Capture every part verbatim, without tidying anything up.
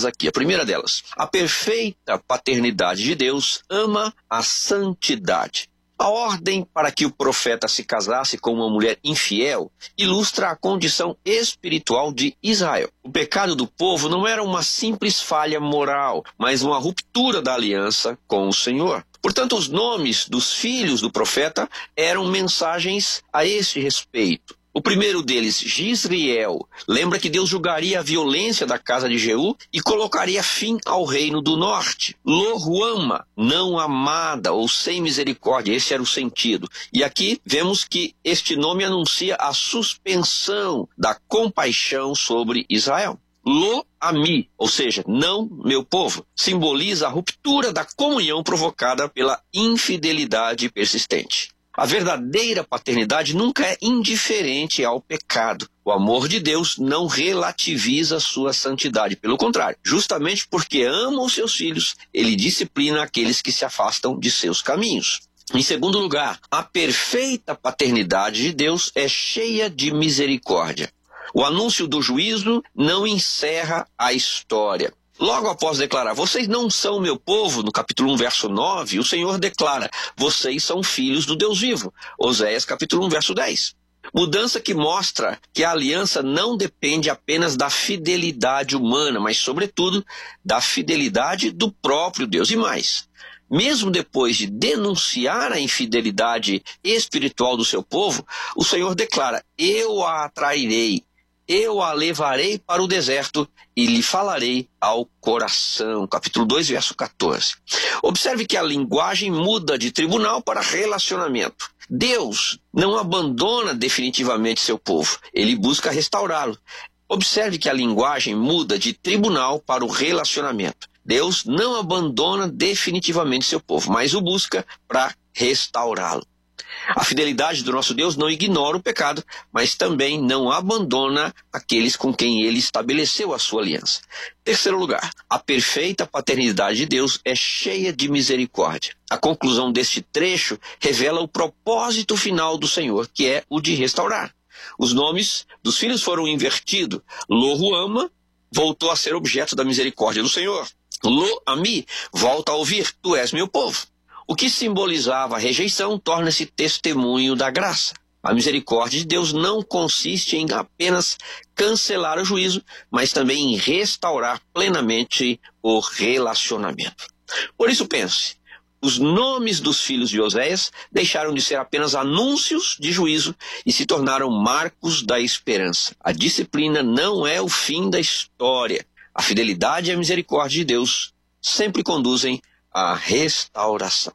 elas aqui. A primeira delas: a perfeita paternidade de Deus ama a santidade. A ordem para que o profeta se casasse com uma mulher infiel ilustra a condição espiritual de Israel. O pecado do povo não era uma simples falha moral, mas uma ruptura da aliança com o Senhor. Portanto, os nomes dos filhos do profeta eram mensagens a esse respeito. O primeiro deles, Gisriel, lembra que Deus julgaria a violência da casa de Jeú e colocaria fim ao reino do norte. Loruama, não amada ou sem misericórdia, esse era o sentido. E aqui vemos que este nome anuncia a suspensão da compaixão sobre Israel. Lo-ami, ou seja, não meu povo, simboliza a ruptura da comunhão provocada pela infidelidade persistente. A verdadeira paternidade nunca é indiferente ao pecado. O amor de Deus não relativiza sua santidade. Pelo contrário, justamente porque ama os seus filhos, ele disciplina aqueles que se afastam de seus caminhos. Em segundo lugar, a perfeita paternidade de Deus é cheia de misericórdia. O anúncio do juízo não encerra a história. Logo após declarar, vocês não são meu povo, no capítulo um, verso nove, o Senhor declara, vocês são filhos do Deus vivo. Oséias, capítulo um, verso dez. Mudança que mostra que a aliança não depende apenas da fidelidade humana, mas, sobretudo, da fidelidade do próprio Deus. E mais, mesmo depois de denunciar a infidelidade espiritual do seu povo, o Senhor declara, eu a atrairei. Eu a levarei para o deserto e lhe falarei ao coração. Capítulo dois, verso quatorze. Observe que a linguagem muda de tribunal para relacionamento. Deus não abandona definitivamente seu povo. Ele busca restaurá-lo. Observe que a linguagem muda de tribunal para o relacionamento. Deus não abandona definitivamente seu povo, mas o busca para restaurá-lo. A fidelidade do nosso Deus não ignora o pecado, mas também não abandona aqueles com quem ele estabeleceu a sua aliança. Terceiro lugar, a perfeita paternidade de Deus é cheia de misericórdia. A conclusão deste trecho revela o propósito final do Senhor, que é o de restaurar. Os nomes dos filhos foram invertidos. Lo-ruama voltou a ser objeto da misericórdia do Senhor. Lo-ami volta a ouvir, tu és meu povo. O que simbolizava a rejeição torna-se testemunho da graça. A misericórdia de Deus não consiste em apenas cancelar o juízo, mas também em restaurar plenamente o relacionamento. Por isso pense, os nomes dos filhos de Oséias deixaram de ser apenas anúncios de juízo e se tornaram marcos da esperança. A disciplina não é o fim da história. A fidelidade e a misericórdia de Deus sempre conduzem a restauração.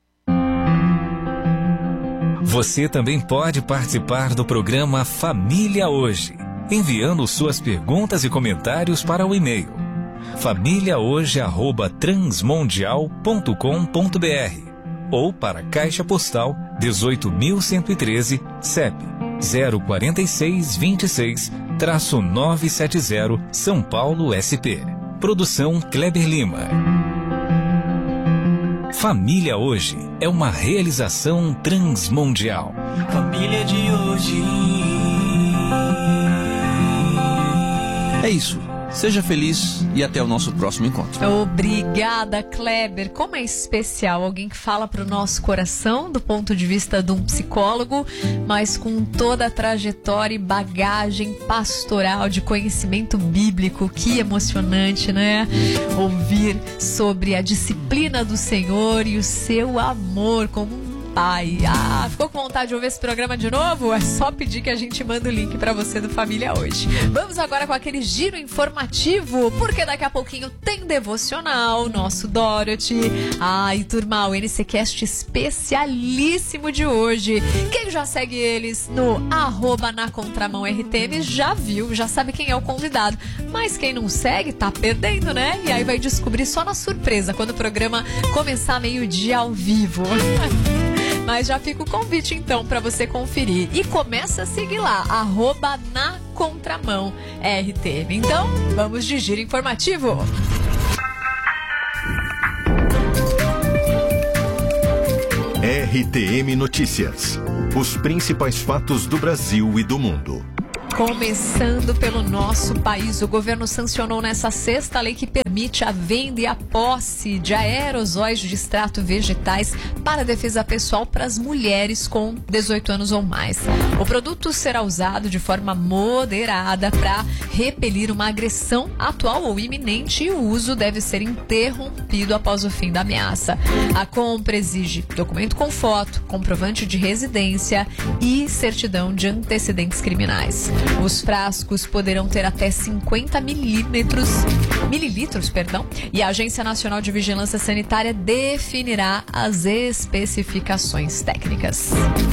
Você também pode participar do programa Família Hoje, enviando suas perguntas e comentários para o e-mail família hoje arroba transmundial ponto com ponto br ou para a Caixa Postal dezoito mil cento e treze, C E P zero quatro seis dois seis, nove sete zero, São Paulo, S P. Produção Kleber Lima. Família Hoje é uma realização transmundial. Família de hoje. É isso. Seja feliz e até o nosso próximo encontro. Obrigada, Kleber. Como é especial alguém que fala para o nosso coração do ponto de vista de um psicólogo, mas com toda a trajetória e bagagem pastoral de conhecimento bíblico. Que emocionante, né? Ouvir sobre a disciplina do Senhor e o seu amor como um pai. Ah, ficou com vontade de ouvir esse programa de novo? É só pedir que a gente manda o link pra você do Família Hoje. Vamos agora com aquele giro informativo, porque daqui a pouquinho tem devocional, nosso Dorothy. Ai, turma, o N C Cast especialíssimo de hoje. Quem já segue eles no arroba na contramão R T M já viu, já sabe quem é o convidado. Mas quem não segue tá perdendo, né? E aí vai descobrir só na surpresa, quando o programa começar meio-dia ao vivo. Mas já fica o convite, então, para você conferir. E começa a seguir lá, arroba na contramão R T M. Então, vamos de giro informativo. R T M Notícias. Os principais fatos do Brasil e do mundo. Começando pelo nosso país, o governo sancionou nessa sexta a lei que permite permite a venda e a posse de aerosóis de extrato vegetais para defesa pessoal para as mulheres com dezoito anos ou mais. O produto será usado de forma moderada para repelir uma agressão atual ou iminente e o uso deve ser interrompido após o fim da ameaça. A compra exige documento com foto, comprovante de residência e certidão de antecedentes criminais. Os frascos poderão ter até cinquenta milímetros, mililitros, perdão, e a Agência Nacional de Vigilância Sanitária definirá as especificações técnicas.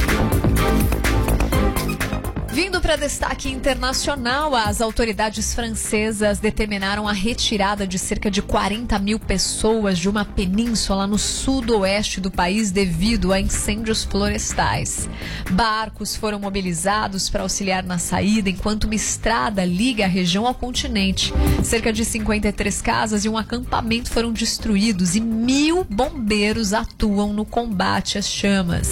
Vindo para destaque internacional, as autoridades francesas determinaram a retirada de cerca de quarenta mil pessoas de uma península no sudoeste do país devido a incêndios florestais. Barcos foram mobilizados para auxiliar na saída, enquanto uma estrada liga a região ao continente. Cerca de cinquenta e três casas e um acampamento foram destruídos e mil bombeiros atuam no combate às chamas.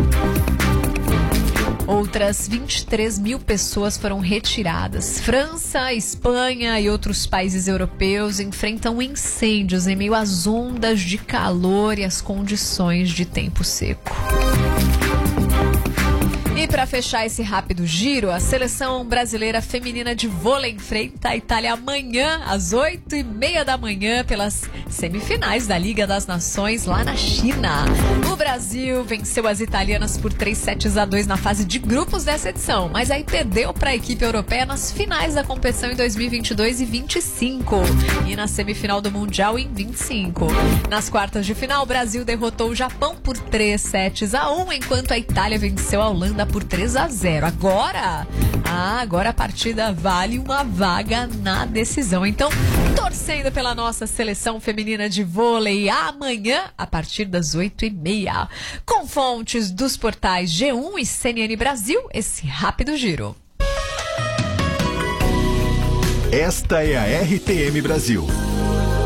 Outras vinte e três mil pessoas foram retiradas. França, Espanha e outros países europeus enfrentam incêndios em meio às ondas de calor e às condições de tempo seco. E para fechar esse rápido giro, a seleção brasileira feminina de vôlei enfrenta a Itália amanhã, às oito e meia da manhã, pelas semifinais da Liga das Nações lá na China. O Brasil venceu as italianas por três sets a dois na fase de grupos dessa edição, mas aí perdeu para a equipe europeia nas finais da competição em dois mil e vinte e dois e vinte e cinco e na semifinal do Mundial em vinte e cinco. Nas quartas de final, o Brasil derrotou o Japão por três sets a um, enquanto a Itália venceu a Holanda por três a zero. Agora, ah, agora a partida vale uma vaga na decisão. Então, torcendo pela nossa seleção feminina de vôlei amanhã, a partir das oito e meia. Com fontes dos portais G um e C N N Brasil, esse rápido giro. Esta é a R T M Brasil.